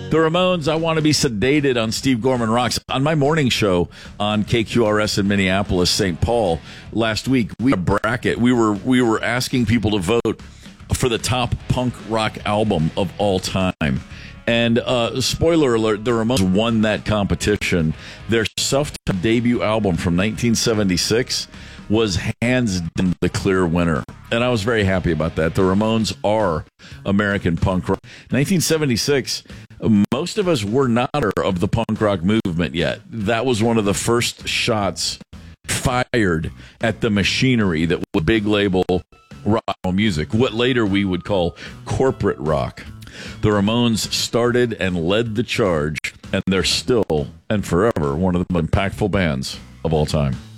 The Ramones, I Want to Be Sedated on Steve Gorman Rocks. On my morning show on KQRS in Minneapolis, St. Paul, last week, we had a bracket. We were asking people to vote for the top punk rock album of all time. And spoiler alert, the Ramones won that competition. Their self-titled debut album from 1976 was hands down the clear winner. And I was very happy about that. The Ramones are American punk rock. 1976, most of us were not of the punk rock movement yet. That was one of the first shots fired at the machinery that was big label rock music, what later we would call corporate rock. The Ramones started and led the charge, and they're still and forever one of the most impactful bands of all time.